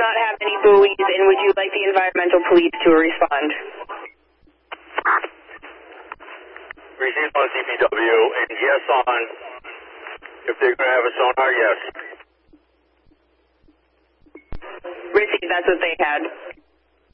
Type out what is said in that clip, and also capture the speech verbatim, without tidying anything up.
not have any buoys, and would you like the environmental police to respond? Received on D P W, and yes on if they're going to have a sonar, yes. Received, that's what they had.